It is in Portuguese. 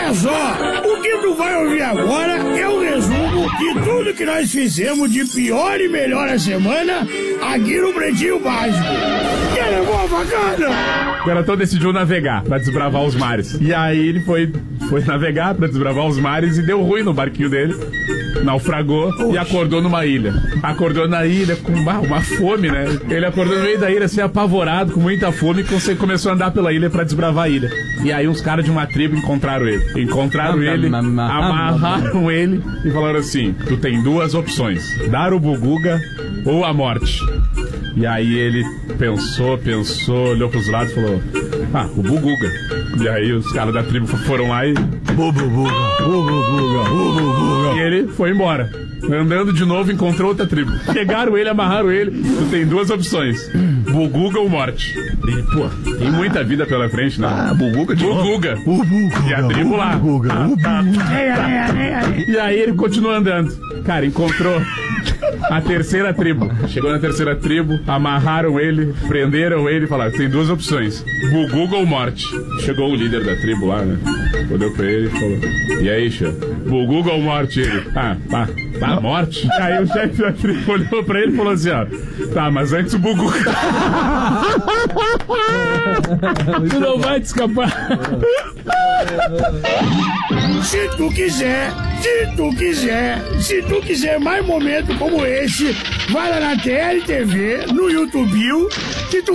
Olha só, o que tu vai ouvir agora é um resumo de tudo que nós fizemos de pior e melhor a semana aqui no Pretinho Básico. Quer levar a facada? O Garatão decidiu navegar pra desbravar os mares. E aí ele foi navegar pra desbravar os mares e deu ruim no barquinho dele. Naufragou e acordou numa ilha. Acordou na ilha com uma fome, né? Ele acordou no meio da ilha assim, apavorado, com muita fome, e começou a andar pela ilha pra desbravar a ilha. E aí uns caras de uma tribo encontraram ele. Amarraram ele e falaram assim: tu tem duas opções, dar o buguga ou a morte. E aí ele pensou, olhou pros lados e falou: o buguga. E aí os caras da tribo foram lá e... E ele foi embora. Andando de novo, encontrou outra tribo. Pegaram ele, amarraram ele. Tu tem duas opções: buguga ou morte. Ele, tem muita vida pela frente, né? Buguga de novo. Buguga. E a tribo lá. E aí ele continuou andando. Cara, encontrou a terceira tribo. Chegou na terceira tribo, amarraram ele, prenderam ele e falaram: tem duas opções, buguga ou morte. Chegou o líder da tribo lá, né? Olhou pra ele e falou: e aí, chefe, buguga ou morte? Ele: morte? Aí o chefe da tribo olhou pra ele e falou assim: tá, mas antes o buguga. Tu não vai te escapar. Se tu quiser mais momentos como esse, vai lá na TLTV, no YouTube, que tu